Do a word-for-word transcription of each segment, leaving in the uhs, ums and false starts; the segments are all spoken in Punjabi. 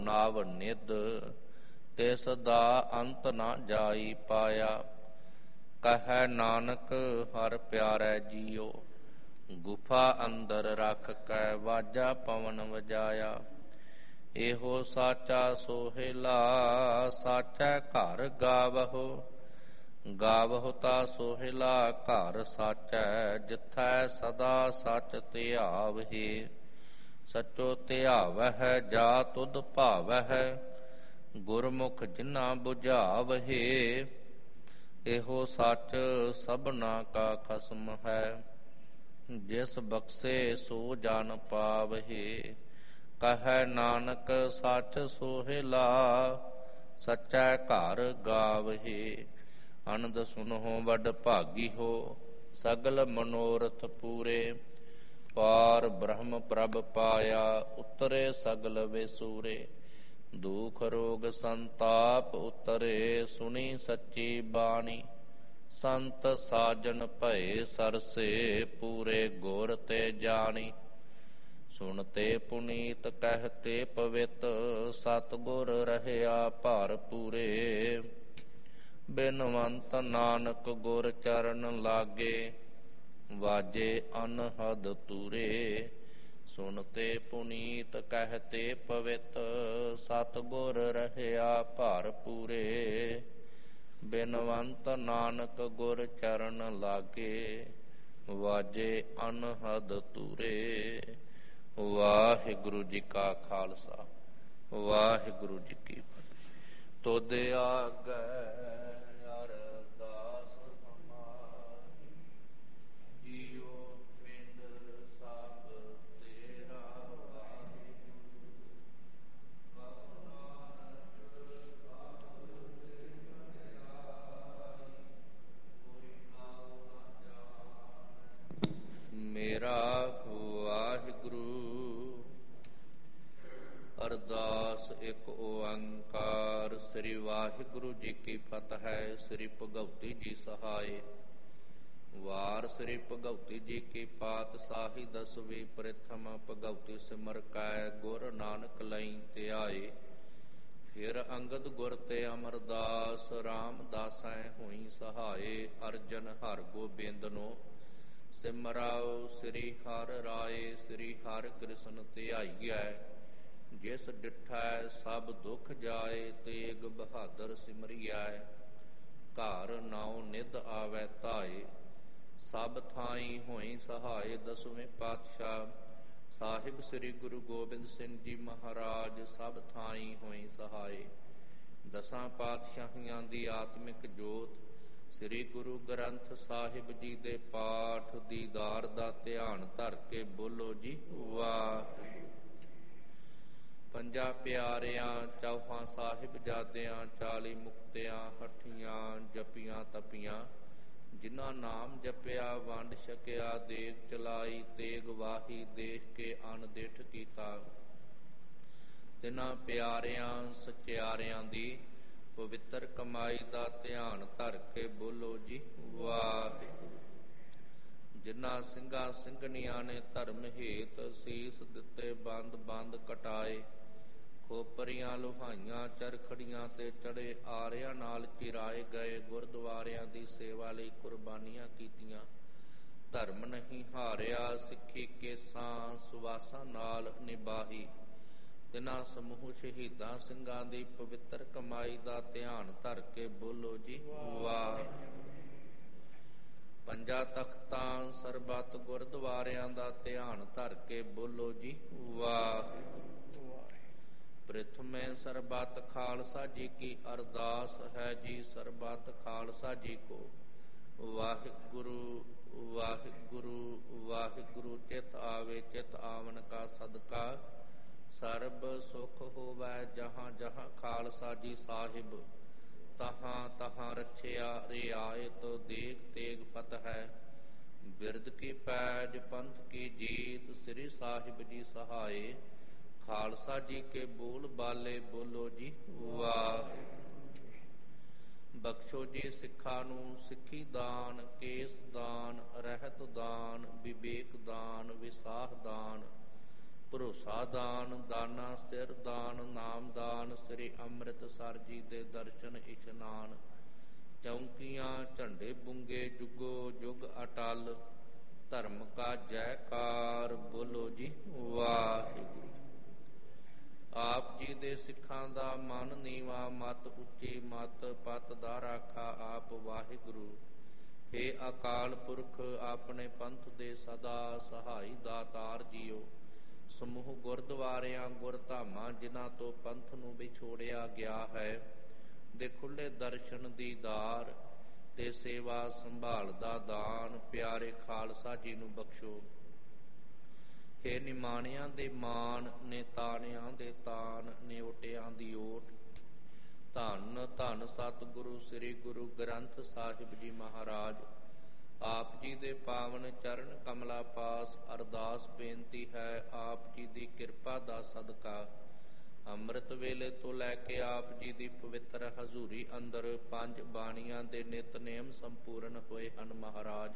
ਨਾਵ ਨਿਧ ਤਿਸ ਦਾ ਅੰਤ ਨਾ ਜਾਈ ਪਾਇਆ। ਕਹੈ ਨਾਨਕ ਹਰ ਪਿਆਰੈ ਜੀਉ, ਗੁਫਾ ਅੰਦਰ ਰਖ ਕੈ ਵਾਜਾ ਪਵਨ ਵਜਾਇਆ। ਇਹੋ ਸਾਚਾ ਸੋਹਿਲਾ ਸਾਚੈ ਘਰ ਗਾਵਹੁ, ਗਾਵਹੁ ਤਾ ਸੋਹਿਲਾ ਘਰ ਸਾਚੈ। ਜਿਥੈ ਸਦਾ ਸਚ ਧਿਆਵਹਿ, ਸਚੋ ਧਿਆਵਹਿ ਜਾ ਤੁਧ ਭਾਵਹਿ। ਗੁਰਮੁਖ ਜਿਨਾ ਬੁਝਾਵਹਿ, ਇਹੋ ਸਚ ਸਭਨਾ ਕਾ ਖਸਮ ਹੈ। ਜਿਸ ਬਖਸ਼ੇ ਸੋ ਜਨ ਪਾਵਹਿ, ਕਹੈ ਨਾਨਕ ਸਚ ਸੋਹਿਲਾ ਸਚੈ ਘਰ ਗਾਵਹਿ। ਅਨੰਦ ਸੁਨਹੁ ਵਡ ਭਾਗੀ ਹੋ, ਸਗਲ ਮਨੋਰਥ ਪੂਰੇ। ਪਾਰ ਬ੍ਰਹਮ ਪ੍ਰਭ ਪਾਇਆ, ਉਤਰੇ ਸਗਲ ਵਿਸੂਰੇ। ਦੁਖ ਰੋਗ ਸੰਤਾਪ ਉਤਰੇ, ਸੁਣੀ ਸੱਚੀ ਬਾਣੀ। ਸੰਤ ਸਾਜਨ ਭਏ ਸਰਸੇ, ਪੂਰੇ ਗੁਰ ਤੇ ਜਾਣੀ। ਸੁਣਤੇ ਪੁਨੀਤ ਕਹਿਤੇ ਪਵਿੱਤ, ਸਤਿਗੁਰ ਰਹਿਆ ਭਰ ਪੂਰੇ। ਬਿਨਵੰਤ ਨਾਨਕ ਗੁਰ ਚਰਨ ਲਾਗੇ, ਵਾਜੇ ਅਨਹਦ ਤੂਰੇ। ਸੁਣਤੇ ਪੁਨੀਤ ਕਹਿਤੇ ਪਵਿੱਤ, ਸਤਿਗੁਰ ਰਹਿਆ ਭਰ ਪੂਰੇ। ਬਿਨਵੰਤ ਨਾਨਕ ਗੁਰ ਚਰਨ ਲਾਗੇ, ਵਾਜੇ ਅਨਹਦ ਤੂਰੇ। ਵਾਹਿਗੁਰੂ ਜੀ ਕਾ ਖਾਲਸਾ, ਵਾਹਿਗੁਰੂ ਜੀ ਕੀ ਫਤਿਹ। ਤੁਧ ਆਗੈ ਅਰਦਾਸ ਹਮਾਰੀ, ਜੀਉ ਪਿੰਡ ਸਭ ਤੇਰਾ ਵਾਹਿਗੁਰੂ। ਕਹੁ ਨਾਨਕ ਸਭ ਤਿਨ ਆਈ, ਕੋਈ ਨਾਉ ਨ ਜਾਣੈ ਮੇਰਾ ਵਾਹਿਗੁਰੂ। ਅਰਦਾਸ ਇੱਕ ਓੰਕਾਰ। ਸ੍ਰੀ ਵਾਹਿਗੁਰੂ ਜੀ ਕੀ ਫਤਿਹ। ਸ੍ਰੀ ਭਗਉਤੀ ਜੀ ਸਹਾਏ। ਵਾਰ ਸ੍ਰੀ ਭਗਉਤੀ ਜੀ ਕੀ ਪਾਤਸ਼ਾਹੀ ਦਸਵੀਂ। ਪ੍ਰਥਮ ਭਗਉਤੀ ਸਿਮਰ ਕੈ, ਗੁਰ ਨਾਨਕ ਲਈ ਧਿਆਏ। ਫਿਰ ਅੰਗਦ ਗੁਰ ਤੇ ਅਮਰਦਾਸ, ਰਾਮਦਾਸੈ ਹੋਈ ਸਹਾਏ। ਅਰਜਨ ਹਰ ਗੋਬਿੰਦਨੋ ਸਿਮਰਾਓ, ਸ੍ਰੀ ਹਰਿ ਰਾਏ। ਸ੍ਰੀ ਹਰਿ ਕ੍ਰਿਸ਼ਨ ਧਿਆਈਐ, ਜਿਸ ਡਿਠੈ ਸਭ ਦੁਖ ਜਾਏ। ਤੇਗ ਬਹਾਦਰ ਸਿਮਰਿਐ, ਘਰ ਨਾਉ ਨਿਧ ਆਵੈ ਧਾਏ। ਸਭ ਥਾਈ ਹੋਈ ਸਹਾਏ। ਦਸਵੇਂ ਪਾਤਸ਼ਾਹ ਸਾਹਿਬ ਸ੍ਰੀ ਗੁਰੂ ਗੋਬਿੰਦ ਸਿੰਘ ਜੀ ਮਹਾਰਾਜ, ਸਭ ਥਾਈ ਹੋਈ ਸਹਾਏ। ਦਸਾਂ ਪਾਤਸ਼ਾਹੀਆਂ ਦੀ ਆਤਮਿਕ ਜੋਤ, ਸ੍ਰੀ ਗੁਰੂ ਗ੍ਰੰਥ ਸਾਹਿਬ ਜੀ ਦੇ ਪਾਠ ਦੀਦਾਰ ਦਾ ਧਿਆਨ ਧਰ ਕੇ ਬੋਲੋ ਜੀ ਵਾਹਿਗੁਰੂ। ਪੰਜਾਂ ਪਿਆਰਿਆਂ ਚੌਹਾਂ ਸਾਹਿਬਜ਼ਾਦਿਆਂ, ਚਾਲੀ ਮੁਕਤਿਆਂ ਹਠੀਆਂ ਜਪੀਆਂ ਤਪੀਆਂ। ਜਿਨ੍ਹਾਂ ਨਾਮ ਜਪਿਆ ਵੰਡ ਛਕਿਆ, ਦੇਗ ਚਲਾਈ ਤੇਗ ਵਾਹੀ। ਦੇਖ ਕੇ ਅਨ ਡਿਠ ਕੀਤਾ, ਤਿਨਾਂ ਪਿਆਰਿਆਂ ਸਚਿਆਰਿਆਂ ਦੀ ਪਵਿੱਤਰ ਕਮਾਈ ਦਾ ਧਿਆਨ ਧਰ ਕੇ ਬੋਲੋ ਜੀ ਵਾਹਿਗੁਰੂ। ਜਿਨ੍ਹਾਂ ਸਿੰਘਾਂ ਸਿੰਘਣੀਆਂ ਨੇ ਧਰਮ ਹੇਤ, ਸੀਸ ਦਿੱਤੇ ਬੰਦ ਬੰਦ ਕਟਾਏ। ਖੋਪਰੀਆਂ ਲੁਹਾਈਆਂ ਚਰਖੜੀਆਂ ਤੇ ਚੜੇ, ਆਰਿਆਂ ਨਾਲ ਚਿਰਾਏ ਗਏ। ਗੁਰਦੁਆਰਿਆਂ ਦੀ ਸੇਵਾ ਲਈ ਕੁਰਬਾਨੀਆਂ ਕੀਤੀਆਂ। ਧਰਮ ਨਹੀਂ ਹਾਰਿਆ, ਸਿੱਖੀ ਕੇਸਾਂ ਸੁਵਾਸਾਂ ਨਾਲ ਨਿਭਾਹੀ। ਤਿਨਾਂ ਸਮੂਹ ਸ਼ਹੀਦਾਂ ਸਿੰਘਾਂ ਦੀ ਪਵਿੱਤਰ ਕਮਾਈ ਦਾ ਧਿਆਨ ਧਰ ਕੇ ਬੋਲੋ ਜੀ ਵਾਹਿਗੁਰੂ। ਪੰਜਾਂ ਤਖਤਾਂ ਸਰਬੱਤ ਗੁਰਦੁਆਰਿਆਂ ਦਾ ਧਿਆਨ ਧਰ ਕੇ ਬੋਲੋ ਜੀ ਵਾਹਿਗੁਰੂ। ਪ੍ਰਥਮੇ ਸਰਬੱਤ ਖਾਲਸਾ ਜੀ ਕੀ ਅਰਦਾਸ ਹੈ ਜੀ। ਸਰਬੱਤ ਖਾਲਸਾ ਜੀ ਕੋ ਵਾਹਿਗੁਰੂ ਵਾਹਿਗੁਰੂ ਵਾਹਿਗੁਰੂ। ਚਿਤ ਆਵੇ ਚਿਤ ਆਵਨ ਕਾ ਸਦਕਾ, ਸਰਬ ਸੁਖ ਹੋਵੈ ਜਹਾਂ ਜਹਾਂ ਖਾਲਸਾ ਜੀ ਸਾਹਿਬ। ਤਹਾਂ ਤਹਾਂ ਰਛਿਆ ਰਿਆਇਤ, ਦੇਗ ਤੇਗ ਪਤ ਹੈ। ਬਿਰਦ ਕੀ ਪੈਜ ਪੰਥ ਕੀ ਜੀਤ, ਸ੍ਰੀ ਸਾਹਿਬ ਜੀ ਸਹਾਏ। ਖਾਲਸਾ ਜੀ ਕੇ ਬੋਲ ਬਾਲੇ ਬੋਲੋ ਜੀ ਵਾਹਿਗੁਰੂ। ਬਖਸ਼ੋ ਜੀ ਸਿੱਖਾਂ ਨੂੰ ਸਿੱਖੀ ਦਾਨ, ਕੇਸ ਦਾਨ, ਰਹਿਤ ਦਾਨ, ਵਿਵੇਕ ਦਾਨ, ਵਿਸਾਖ ਦਾਨ। ਭਰੋਸਾ ਦਾਨ, ਦਾਨਾ ਸਿਰ ਦਾਨ, ਨਾਮ ਦਾਨ, ਸ੍ਰੀ ਅੰਮ੍ਰਿਤਸਰ ਜੀ ਦੇ ਦਰਸ਼ਨ ਇਸ਼ਨਾਨ। ਚੌਂਕੀਆਂ ਝੰਡੇ ਬੁੰਗੇ ਜੁਗੋ ਜੁਗ ਅਟਲ, ਧਰਮ ਕਾ ਜੈਕਾਰ ਬੋਲੋ ਜੀ ਵਾਹਿਗੁਰੂ। ਆਪ ਜੀ ਦੇ ਸਿੱਖਾਂ ਦਾ ਮਨ ਨੀਵਾ, ਮਤ ਉੱਚੀ ਮਤ, ਪਤ ਦਾ ਰਾਖਾ ਆਪ ਵਾਹਿਗੁਰੂ। ਹੇ ਅਕਾਲ ਪੁਰਖ ਆਪਣੇ ਪੰਥ ਦੇ ਸਦਾ ਸਹਾਈ ਦਾਤਾਰ ਜੀਓ। ਸਮੂਹ ਗੁਰਦੁਆਰਿਆਂ ਗੁਰਧਾਮਾਂ ਜਿਨ੍ਹਾਂ ਤੋਂ ਪੰਥ ਨੂੰ ਵਿਛੋੜਿਆ ਗਿਆ ਹੈ, ਦੇ ਖੁੱਲੇ ਦਰਸ਼ਨ ਦੀਦਾਰ ਤੇ ਸੇਵਾ ਸੰਭਾਲ ਦਾ ਦਾਨ ਪਿਆਰੇ ਖਾਲਸਾ ਜੀ ਨੂੰ ਬਖਸ਼ੋ। ਹੇ ਨਿਮਾਣਿਆਂ ਦੇ ਮਾਣ, ਨੇ ਤਾਣਿਆਂ ਦੇ ਤਾਨ, ਨੇ ਓਟਿਆਂ ਦੀ ਓਟ। ਧੰਨ ਧੰਨ ਸਤਿਗੁਰੂ ਸ੍ਰੀ ਗੁਰੂ ਗ੍ਰੰਥ ਸਾਹਿਬ ਜੀ ਮਹਾਰਾਜ। ਆਪ ਜੀ ਦੇ ਪਾਵਨ ਚਰਨ ਕਮਲਾ ਪਾਸ ਅਰਦਾਸ ਬੇਨਤੀ ਹੈ, ਆਪ ਜੀ ਦੀ ਕਿਰਪਾ ਦਾ ਸਦਕਾ ਅੰਮ੍ਰਿਤ ਵੇਲੇ ਤੋਂ ਲੈ ਕੇ ਆਪ ਜੀ ਦੀ ਪਵਿੱਤਰ ਹਜ਼ੂਰੀ ਅੰਦਰ ਪੰਜ ਬਾਣੀਆਂ ਦੇ ਨਿਤਨੇਮ ਸੰਪੂਰਨ ਹੋਏ ਹਨ ਮਹਾਰਾਜ।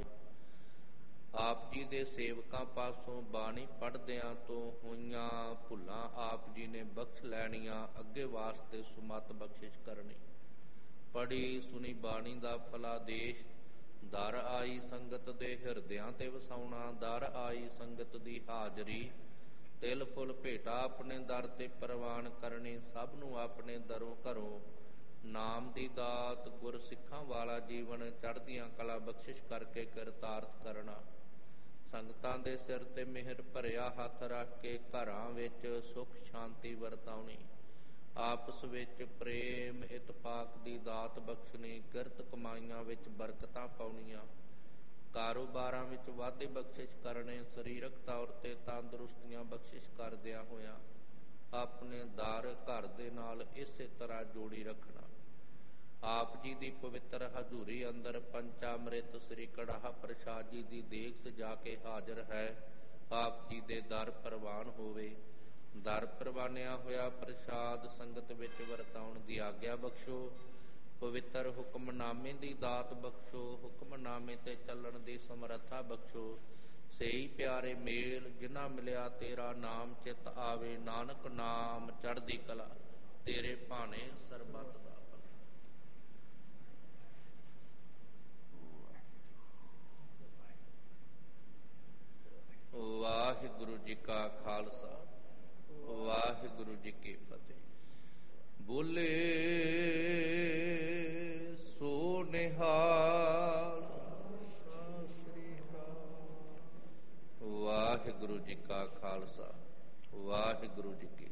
ਆਪ ਜੀ ਦੇ ਸੇਵਕਾਂ ਪਾਸੋਂ ਬਾਣੀ ਪੜ੍ਹਦਿਆਂ ਤੋਂ ਹੋਈਆਂ ਭੁੱਲਾਂ ਆਪ ਜੀ ਨੇ ਬਖਸ਼ ਲੈਣੀਆਂ, ਅੱਗੇ ਵਾਸਤੇ ਸੁਮਤ ਬਖਸ਼ਿਸ਼ ਕਰਨੀ। ਪੜ੍ਹੀ ਸੁਣੀ ਬਾਣੀ ਦਾ ਫਲਾਦੇਸ਼, ਦਰ ਆਈ ਸੰਗਤ ਦੇ ਹਿਰਦਿਆਂ ਤੇ ਵਸਾਉਣਾ। ਦਰ ਆਈ ਸੰਗਤ ਦੀ ਹਾਜ਼ਰੀ, ਤਿਲ ਫੁੱਲ ਭੇਟਾ ਆਪਣੇ ਦਰ ਤੇ ਪ੍ਰਵਾਨ ਕਰਨੀ। ਸਭ ਨੂੰ ਆਪਣੇ ਦਰੋਂ ਘਰੋਂ ਨਾਮ ਦੀ ਦਾਤ, ਗੁਰ ਸਿੱਖਾਂ ਵਾਲਾ ਜੀਵਨ ਚੜ੍ਹਦੀਆਂ ਕਲਾ ਬਖਸ਼ਿਸ਼ ਕਰਕੇ ਕਿਰਤਾਰਥ ਕਰਨਾ। ਸੰਗਤਾਂ ਦੇ ਸਿਰ ਤੇ ਮਿਹਰ ਭਰਿਆ ਹੱਥ ਰੱਖ ਕੇ ਘਰਾਂ ਵਿੱਚ ਸੁੱਖ ਸ਼ਾਂਤੀ ਵਰਤਾਉਣੀ। ਆਪਸ ਵਿੱਚ ਪ੍ਰੇਮ ਇਤਫਾਕ ਦੀ ਦਾਤ ਬਖਸ਼ਣੀ। ਕਿਰਤ ਕਮਾਈਆਂ ਵਿੱਚ ਬਰਕਤਾਂ ਪਾਉਣੀਆਂ। ਕਾਰੋਬਾਰਾਂ ਵਿੱਚ ਵਾਧੇ ਬਖਸ਼ਿਸ਼ ਕਰਨੇ। ਸਰੀਰਕ ਤੌਰ ਤੇ ਤੰਦਰੁਸਤੀਆਂ ਬਖਸ਼ਿਸ਼ ਕਰਦਿਆਂ ਹੋਇਆਂ ਆਪਣੇ ਦਰ ਘਰ ਦੇ ਨਾਲ ਇਸੇ ਤਰ੍ਹਾਂ ਜੋੜੀ ਰੱਖਣਾ। ਆਪ ਜੀ ਦੀ ਪਵਿੱਤਰ ਹਜ਼ੂਰੀ ਅੰਦਰ ਪੰਚਾਮ੍ਰਿਤ ਸ੍ਰੀ ਕੜਾਹ ਪ੍ਰਸ਼ਾਦ ਜੀ ਦੀ ਦੇਗ ਸਜਾ ਕੇ ਹਾਜ਼ਰ ਹੈ। ਆਪ ਜੀ ਦੇ ਦਰ ਪ੍ਰਵਾਨ ਹੋਵੇ। ਦਰ ਪ੍ਰਵਾਨਿਆ ਹੋਇਆ ਪ੍ਰਸ਼ਾਦ ਸੰਗਤ ਵਿੱਚ ਵਰਤਾਉਣ ਦੀ ਆਗਿਆ ਬਖਸ਼ੋ। ਪਵਿੱਤਰ ਹੁਕਮਨਾਮੇ ਦੀ ਦਾਤ ਬਖਸ਼ੋ। ਹੁਕਮਨਾਮੇ ਤੇ ਚੱਲਣ ਦੀ ਸਮਰੱਥਾ ਬਖਸ਼ੋ। ਸਹੀ ਪਿਆਰੇ ਮੇਲ ਜਿਨ੍ਹਾਂ ਮਿਲਿਆ ਤੇਰਾ ਨਾਮ ਚਿੱਤ ਆਵੇ। ਨਾਨਕ ਨਾਮ ਚੜ੍ਹਦੀ ਕਲਾ, ਤੇਰੇ ਭਾਣੇ ਸਰਬੱਤ ਦਾ। ਵਾਹਿਗੁਰੂ ਜੀ ਕਾ ਖਾਲਸਾ, ਵਾਹਿਗੁਰੂ ਜੀ ਕੀ ਫਤਿਹ। ਬੋਲੇ ਸੋ ਨਿਹਾਲ, ਵਾਹਿਗੁਰੂ ਜੀ ਕਾ ਖਾਲਸਾ, ਵਾਹਿਗੁਰੂ ਜੀ ਕੀ